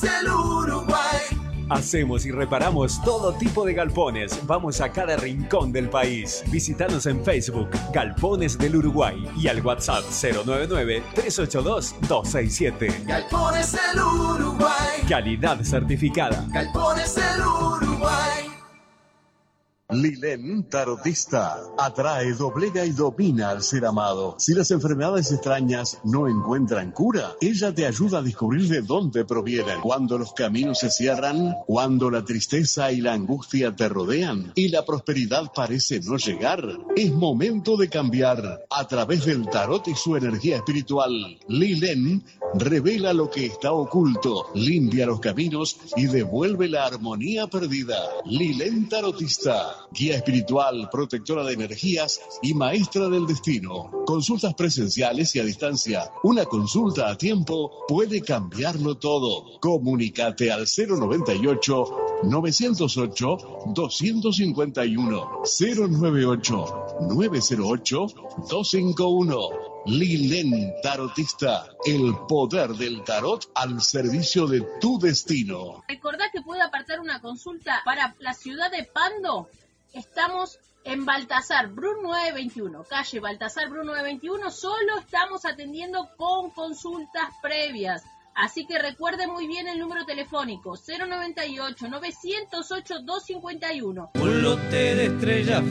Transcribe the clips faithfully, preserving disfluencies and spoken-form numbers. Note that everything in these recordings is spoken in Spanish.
del Uruguay. Hacemos y reparamos todo tipo de galpones. Vamos a cada rincón del país. Visítanos en Facebook, Galpones del Uruguay, y al WhatsApp cero nueve nueve, tres ocho dos, dos seis siete. Galpones del Uruguay. Calidad certificada. Galpones del Uruguay. Lilén Tarotista atrae, doblega y domina al ser amado. Si las enfermedades extrañas no encuentran cura, ella te ayuda a descubrir de dónde provienen. Cuando los caminos se cierran, cuando la tristeza y la angustia te rodean y la prosperidad parece no llegar, es momento de cambiar. A través del tarot y su energía espiritual, Lilén revela lo que está oculto, limpia los caminos y devuelve la armonía perdida. Lilén Tarotista, guía espiritual, protectora de energías y maestra del destino. Consultas presenciales y a distancia. Una consulta a tiempo puede cambiarlo todo. Comunícate al cero noventa y ocho, novecientos ocho, doscientos cincuenta y uno, cero noventa y ocho, novecientos ocho, doscientos cincuenta y uno. Lilén Tarotista, el poder del tarot al servicio de tu destino. Recordá que puede apartar una consulta para la ciudad de Pando. Estamos en Baltasar Bru nueve veintiuno, calle Baltasar Bru nueve veintiuno. Solo estamos atendiendo con consultas previas. Así que recuerde muy bien el número telefónico cero noventa y ocho, novecientos ocho, doscientos cincuenta y uno. Un lote de estrellas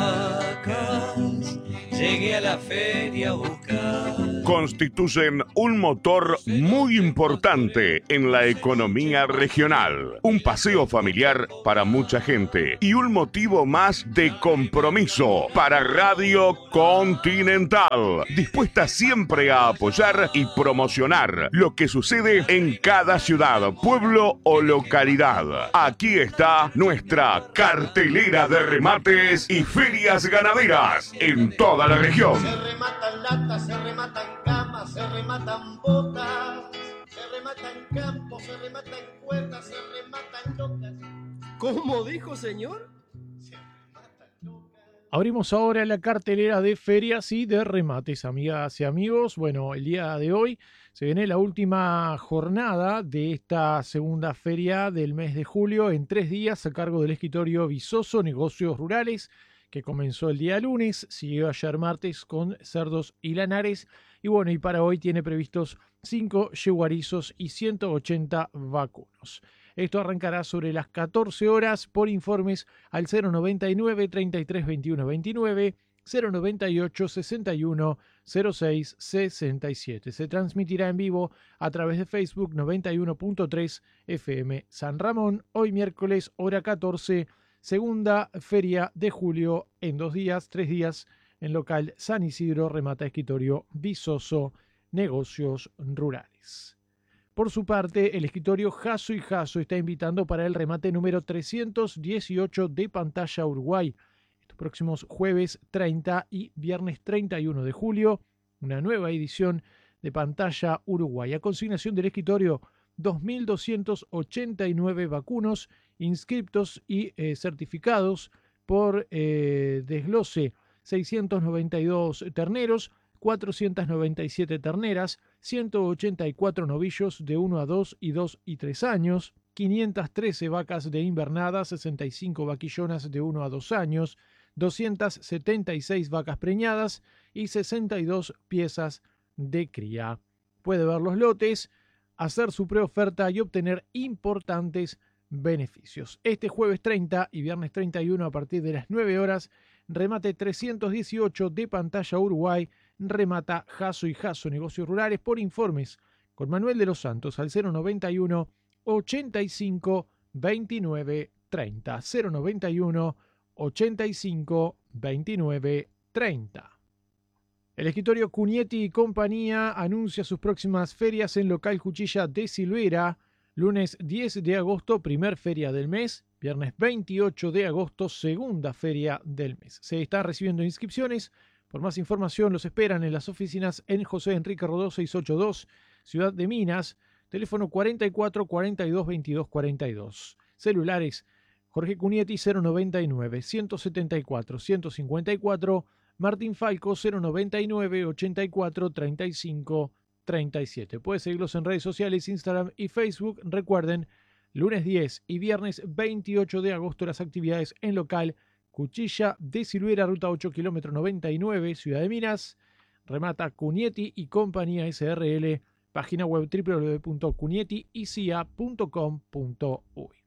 flacas, llegué a la feria a buscar. Constituyen un motor muy importante en la economía regional. Un paseo familiar para mucha gente y un motivo más de compromiso para Radio Continental, dispuesta siempre a apoyar y promocionar lo que sucede en cada ciudad, pueblo o localidad. Aquí está nuestra cartelera de remates y ferias ganaderas en toda la región. Se rematan latas, se rematan camas, se rematan botas, se rematan campos, se rematan cuerdas, se rematan locas. ¿Cómo dijo, señor? Se rematan locas. Abrimos ahora la cartelera de ferias y de remates, amigas y amigos. Bueno, el día de hoy se viene la última jornada de esta segunda feria del mes de julio en tres días a cargo del escritorio Visoso Negocios Rurales, que comenzó el día lunes, siguió ayer martes con cerdos y lanares, y bueno, y para hoy tiene previstos cinco yeguarizos y ciento ochenta vacunos. Esto arrancará sobre las catorce horas. Por informes al cero noventa y nueve, treinta y tres, veintiuno, veintinueve, cero noventa y ocho, sesenta y uno, cero seis, sesenta y siete. Se transmitirá en vivo a través de Facebook noventa y uno punto tres F M San Ramón, hoy miércoles, hora catorce, segunda feria de julio en dos días, tres días, en local San Isidro, remata escritorio Visoso Negocios Rurales. Por su parte, el escritorio Jasso y Jasso está invitando para el remate número trescientos dieciocho de Pantalla Uruguay. Estos próximos jueves treinta y viernes treinta y uno de julio, una nueva edición de Pantalla Uruguay. A consignación del escritorio, dos mil doscientos ochenta y nueve vacunos inscriptos y eh, certificados por eh, desglose, seiscientos noventa y dos terneros, cuatrocientas noventa y siete terneras, ciento ochenta y cuatro novillos de uno a dos y dos y tres años, quinientas trece vacas de invernada, sesenta y cinco vaquillonas de uno a dos años, doscientas setenta y seis vacas preñadas y sesenta y dos piezas de cría. Puede ver los lotes, hacer su preoferta y obtener importantes beneficios. Este jueves treinta y viernes treinta y uno a partir de las nueve horas, remate trescientos dieciocho de Pantalla Uruguay, remata Jasso y Jasso Negocios Rurales. Por informes con Manuel de los Santos al cero noventa y uno, ochenta y cinco, veintinueve, treinta, cero noventa y uno, ochenta y cinco, veintinueve, treinta. El escritorio Cunietti y compañía anuncia sus próximas ferias en local Cuchilla de Silvera. Lunes diez de agosto, primer feria del mes. Viernes veintiocho de agosto, segunda feria del mes. Se está recibiendo inscripciones. Por más información los esperan en las oficinas en José Enrique Rodó seiscientos ochenta y dos, Ciudad de Minas. Teléfono cuarenta y cuatro, cuarenta y dos, veintidós, cuarenta y dos. Celulares Jorge Cunietti cero noventa y nueve, ciento setenta y cuatro, ciento cincuenta y cuatro. Martín Falco cero noventa y nueve, ochenta y cuatro, treinta y cinco, treinta y siete. Puedes seguirlos en redes sociales, Instagram y Facebook. Recuerden, lunes diez y viernes veintiocho de agosto las actividades en local Cuchilla de Silvera, ruta ocho, kilómetro noventa y nueve, Ciudad de Minas. Remata Cugnetti y Compañía S R L. Página web w w w punto cugnetti y c i a punto com punto u y.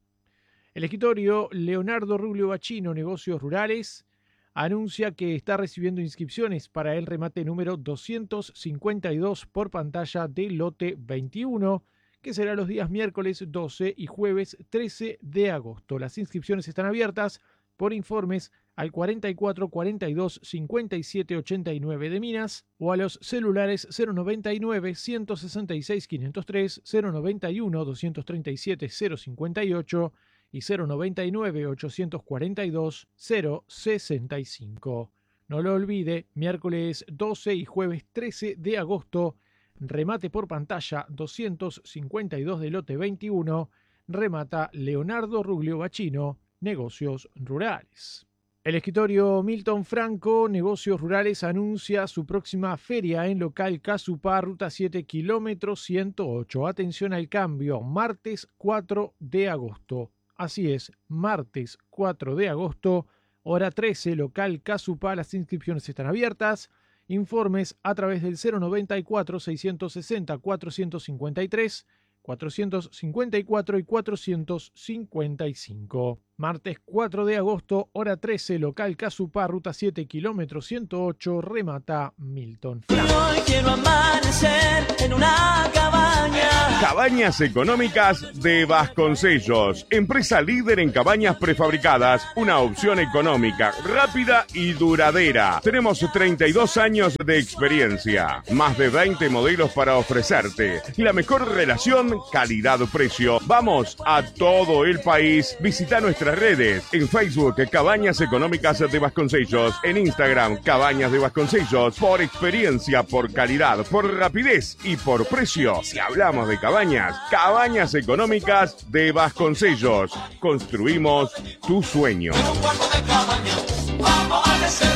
El escritorio Leonardo Ruglio Bachino, Negocios Rurales, anuncia que está recibiendo inscripciones para el remate número doscientos cincuenta y dos por pantalla del lote veintiuno, que será los días miércoles doce y jueves trece de agosto. Las inscripciones están abiertas por informes al cuarenta y cuatro cuarenta y dos cincuenta y siete ochenta y nueve de Minas o a los celulares cero noventa y nueve ciento sesenta y seis quinientos tres, cero noventa y uno doscientos treinta y siete cero cincuenta y ocho y cero noventa y nueve ochocientos cuarenta y dos cero sesenta y cinco. No lo olvide, miércoles doce y jueves trece de agosto, remate por pantalla doscientos cincuenta y dos de lote veintiuno, remata Leonardo Ruglio Bachino, Negocios Rurales. El escritorio Milton Franco, Negocios Rurales, anuncia su próxima feria en local Casupá, ruta siete, kilómetro ciento ocho. Atención al cambio, martes cuatro de agosto. Así es, martes cuatro de agosto, hora trece, local Casupá. Las inscripciones están abiertas. Informes a través del cero noventa y cuatro seiscientos sesenta cuatrocientos cincuenta y tres, cuatrocientos cincuenta y cuatro y cuatrocientos cincuenta y cinco. Martes cuatro de agosto, hora trece, local Casupá, ruta siete, kilómetro ciento ocho, remata Milton Franco. Hoy quiero amanecer en una cabaña. Cabañas Económicas de Vasconcellos, empresa líder en cabañas prefabricadas, una opción económica, rápida y duradera. Tenemos treinta y dos años de experiencia, más de veinte modelos para ofrecerte y la mejor relación calidad-precio. Vamos a todo el país. Visita nuestras redes en Facebook Cabañas Económicas de Vasconcellos, en Instagram Cabañas de Vasconcellos. Por experiencia, por calidad, por rapidez y por precio. Si hablamos de cabañas, Cabañas Económicas de Vasconcellos. Construimos tu sueño. En un cuarto de cabaña, vamos a crecer.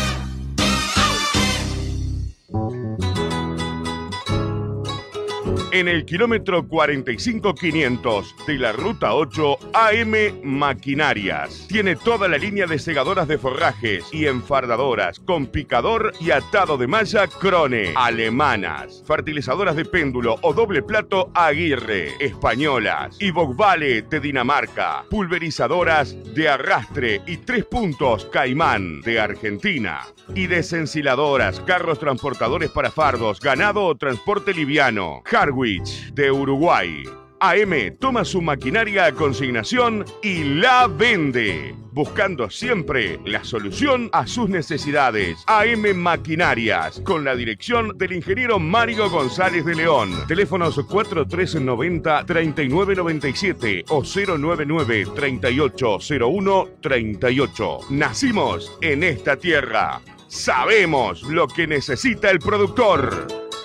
En el kilómetro cuarenta y cinco quinientos de la ruta ocho, A M Maquinarias. Tiene toda la línea de segadoras de forrajes y enfardadoras con picador y atado de malla Krone, alemanas, fertilizadoras de péndulo o doble plato Aguirre, españolas, y Vogvale de Dinamarca, pulverizadoras de arrastre y tres puntos Caimán de Argentina, y desensiladoras, carros transportadores para fardos, ganado o transporte liviano, Harwich de Uruguay. A M toma su maquinaria a consignación y la vende, buscando siempre la solución a sus necesidades. A M Maquinarias, con la dirección del ingeniero Mario González de León. Teléfonos cuatro tres noventa, treinta y nueve noventa y siete o cero nueve nueve, treinta y ocho cero uno, treinta y ocho. Nacimos en esta tierra. Sabemos lo que necesita el productor.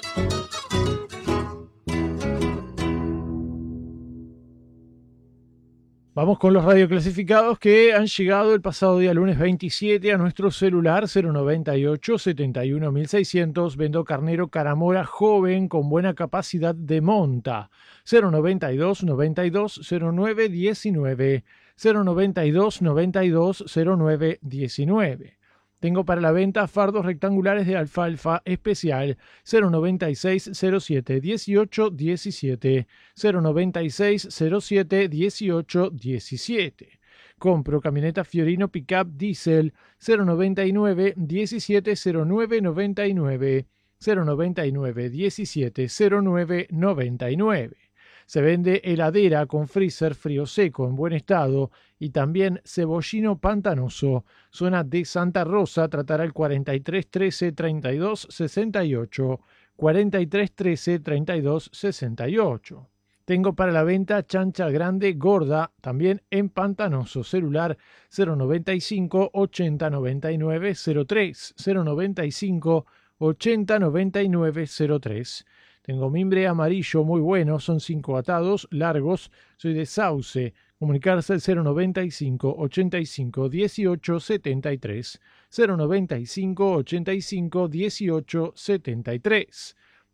Vamos con los radioclasificados que han llegado el pasado día lunes veintisiete a nuestro celular cero noventa y ocho, setenta y uno mil seiscientos, Vendo Carnero Caramora joven con buena capacidad de monta, cero noventa y dos, noventa y dos, cero nueve diecinueve, cero noventa y dos, noventa y dos, cero nueve diecinueve. Tengo para la venta fardos rectangulares de alfalfa especial cero noventa y seis, cero siete, dieciocho, diecisiete, cero noventa y seis, cero siete, dieciocho, diecisiete. Compro camioneta Fiorino Pickup Diesel cero noventa y nueve, diecisiete, cero nueve, noventa y nueve, cero noventa y nueve, diecisiete, cero nueve, noventa y nueve. Se vende heladera con freezer frío seco en buen estado y también cebollino pantanoso. Zona de Santa Rosa, tratará el cuarenta y tres trece, treinta y dos sesenta y ocho, cuarenta y tres trece, treinta y dos sesenta y ocho. Tengo para la venta chancha grande gorda, también en pantanoso. Celular cero noventa y cinco, ochenta, noventa y nueve, cero tres, cero noventa y cinco, ochenta, noventa y nueve, cero tres. Tengo mimbre amarillo muy bueno, son cinco atados largos, soy de Sauce. Comunicarse al cero noventa y cinco, ochenta y cinco, dieciocho, setenta y tres, cero noventa y cinco, ochenta y cinco, dieciocho, setenta y tres.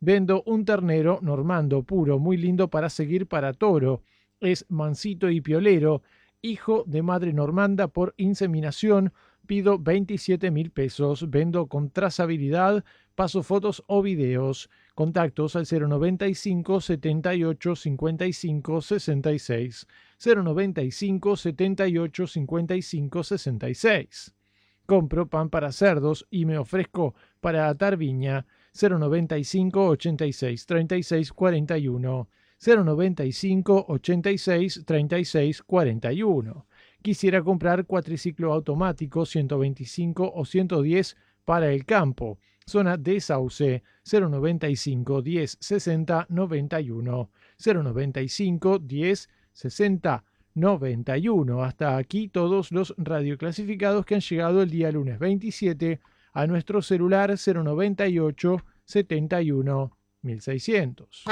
Vendo un ternero normando puro, muy lindo para seguir para toro. Es mansito y piolero, hijo de madre normanda por inseminación. Pido veintisiete mil pesos. Vendo con trazabilidad. Paso fotos o videos. Contactos al cero noventa y cinco, setenta y ocho, cincuenta y cinco, sesenta y seis. cero noventa y cinco, setenta y ocho, cincuenta y cinco, sesenta y seis. Compro pan para cerdos y me ofrezco para atar viña. cero noventa y cinco, ochenta y seis, treinta y seis, cuarenta y uno. cero noventa y cinco, ochenta y seis, treinta y seis, cuarenta y uno. Quisiera comprar cuatriciclo automático ciento veinticinco o ciento diez para el campo. Zona de Sauce, cero noventa y cinco, diez, sesenta, noventa y uno. cero noventa y cinco, diez, sesenta, noventa y uno. Hasta aquí todos los radioclasificados que han llegado el día lunes veintisiete a nuestro celular cero noventa y ocho, setenta y uno, mil seiscientos.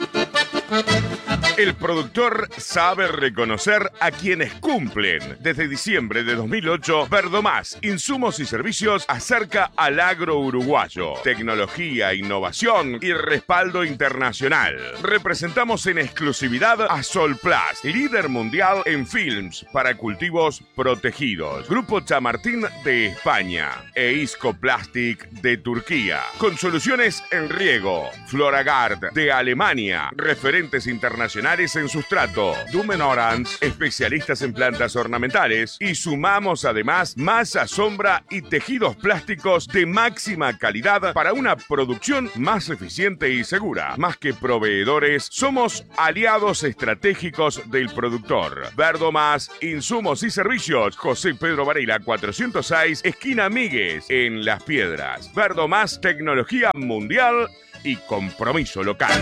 El productor sabe reconocer a quienes cumplen. Desde diciembre de dos mil ocho, Verdomás, insumos y servicios acerca al agro uruguayo. Tecnología, innovación y respaldo internacional. Representamos en exclusividad a Solplast, líder mundial en films para cultivos protegidos. Grupo Chamartín de España e Isco Plastic de Turquía. Con soluciones en riego. Floragard de Alemania. Referentes internacionales en sustrato. Dumen Orange, especialistas en plantas ornamentales. Y sumamos además masa, sombra y tejidos plásticos de máxima calidad para una producción más eficiente y segura. Más que proveedores, somos aliados estratégicos del productor. Verdomás, insumos y servicios. José Pedro Varela cuatrocientos seis, esquina Míguez, en Las Piedras. Verdomás, tecnología mundial y compromiso local.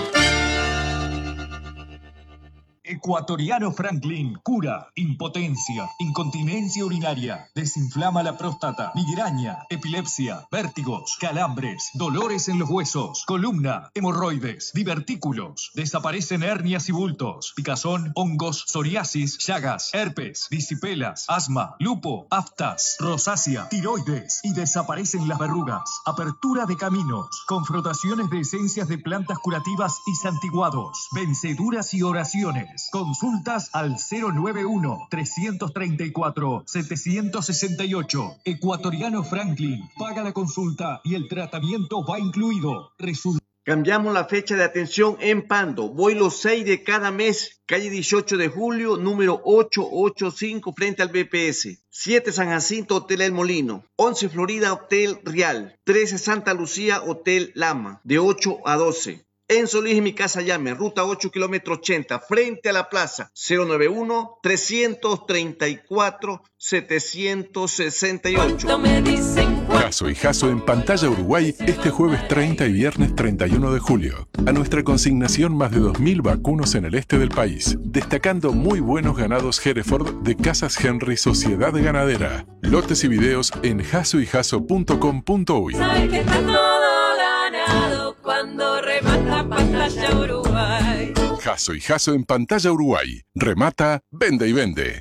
Ecuatoriano Franklin cura impotencia, incontinencia urinaria, desinflama la próstata, migraña, epilepsia, vértigos, calambres, dolores en los huesos, columna, hemorroides, divertículos, desaparecen hernias y bultos, picazón, hongos, psoriasis, llagas, herpes, disipelas, asma, lupo, aftas, rosácea, tiroides y desaparecen las verrugas. Apertura de caminos, confrontaciones de esencias de plantas curativas y santiguados, venceduras y oraciones. Consultas al cero noventa y uno, trescientos treinta y cuatro, setecientos sesenta y ocho. Ecuatoriano Franklin. Paga la consulta y el tratamiento va incluido. Resulta. Cambiamos la fecha de atención en Pando. Voy los seis de cada mes. Calle dieciocho de julio, número ochocientos ochenta y cinco, frente al B P S. siete San Jacinto, Hotel El Molino. once Florida, Hotel Real. trece Santa Lucía, Hotel Lama. De ocho a doce. En Solís y Mi Casa Llame, ruta ocho, kilómetro ochenta, frente a la plaza, cero noventa y uno, trescientos treinta y cuatro, setecientos sesenta y ocho. Jasso y Jasso en Pantalla Uruguay este jueves treinta y viernes treinta y uno de julio. A nuestra consignación más de dos mil vacunos en el este del país, destacando muy buenos ganados Hereford de Casas Henry Sociedad Ganadera. Lotes y videos en jasso y jasso punto com punto uy. Sabes que está todo ganado cuando remata Pantalla Uruguay. Jasso y Jasso en Pantalla Uruguay. Remata, vende y vende.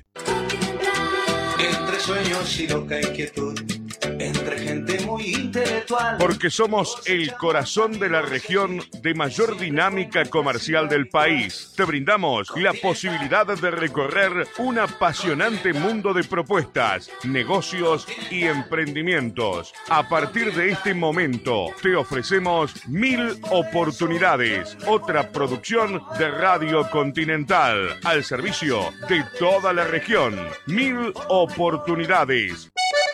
Entre sueños y loca inquietud, entre gente muy intelectual. Porque somos el corazón de la región de mayor dinámica comercial del país. Te brindamos la posibilidad de recorrer un apasionante mundo de propuestas, negocios y emprendimientos. A partir de este momento, te ofrecemos Mil Oportunidades, otra producción de Radio Continental, al servicio de toda la región. Mil Oportunidades.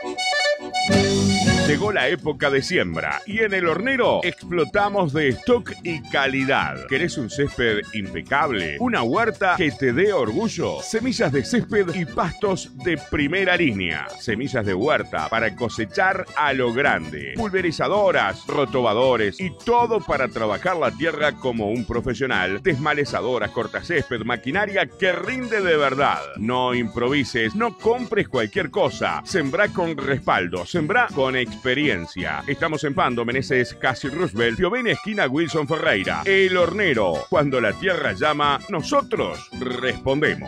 Llegó la época de siembra y en El Hornero explotamos de stock y calidad. ¿Querés un césped impecable? ¿Una huerta que te dé orgullo? Semillas de césped y pastos de primera línea. Semillas de huerta para cosechar a lo grande. Pulverizadoras, rotobadores y todo para trabajar la tierra como un profesional. Desmalezadoras, cortacésped, maquinaria que rinde de verdad. No improvises, no compres cualquier cosa. Sembrá con respaldo, sembrá con experiencia. Estamos en Pando, Meneses, Casi Roosevelt, Piovene, esquina Wilson Ferreira. El Hornero. Cuando la tierra llama, nosotros respondemos.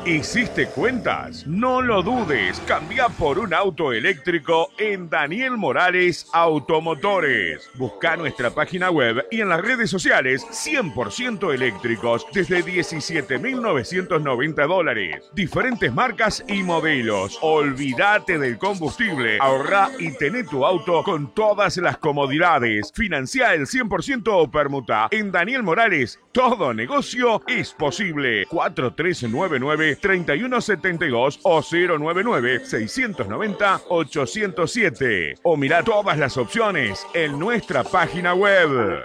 ¿Hiciste cuentas? No lo dudes, cambia por un auto eléctrico en Daniel Morales Automotores. Busca nuestra página web y en las redes sociales cien por ciento eléctricos desde diecisiete mil novecientos noventa dólares. Diferentes marcas y modelos. Olvídate del combustible, ahorra y tené tu auto con todas las comodidades. Financia el cien por ciento o permuta. En Daniel Morales, todo negocio es posible. cuatro tres nueve nueve, tres uno siete dos o cero nueve nueve, seis nueve cero, ocho cero siete. O mira todas las opciones en nuestra página web.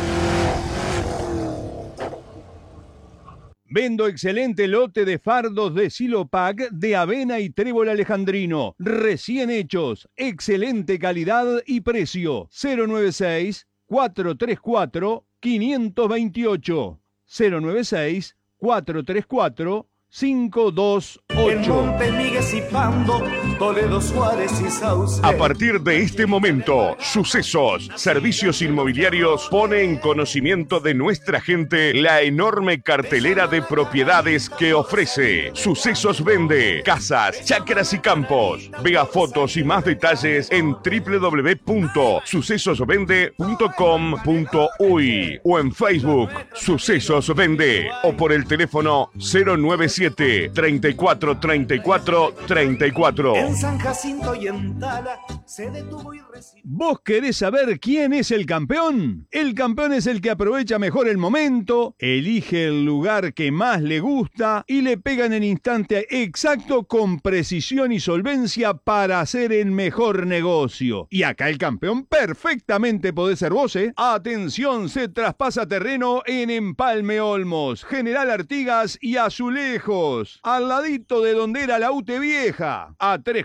Vendo excelente lote de fardos de Silopac de avena y trébol alejandrino. Recién hechos. Excelente calidad y precio. cero nueve seis, cuatro tres cuatro, cinco dos ocho. cero nueve seis, cuatro tres cuatro, cinco dos ocho. En Monte Miguel y Pando, Toledo, Suárez y Sauce. A partir de este momento, Sucesos Servicios Inmobiliarios pone en conocimiento de nuestra gente la enorme cartelera de propiedades que ofrece. Sucesos vende casas, chacras y campos. Vea fotos y más detalles en doble u doble u doble u punto sucesos vende punto com punto uy o en Facebook Sucesos Vende o por el teléfono cero nueve siete, treinta y cuatro, treinta y cuatro, treinta y cuatro. En San Jacinto y en Tala se detuvo y recibió. ¿Vos querés saber quién es el campeón? El campeón es el que aprovecha mejor el momento, elige el lugar que más le gusta y le pega en el instante exacto con precisión y solvencia para hacer el mejor negocio. Y acá el campeón perfectamente podés ser vos, ¿eh? Atención, se traspasa terreno en Empalme Olmos, General Artigas y Azulejos, al ladito de donde era la U T E Vieja, a tres